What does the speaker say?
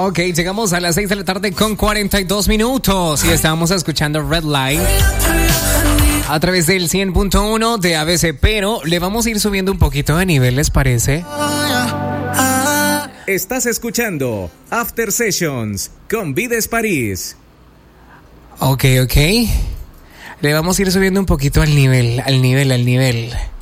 Ok, llegamos a las 6 de la tarde con 42 minutos y estábamos escuchando Red Light a través del 100.1 de ABC, pero le vamos a ir subiendo un poquito de nivel, ¿les parece? Estás escuchando After Sessions con Vides París. Ok. Le vamos a ir subiendo un poquito al nivel.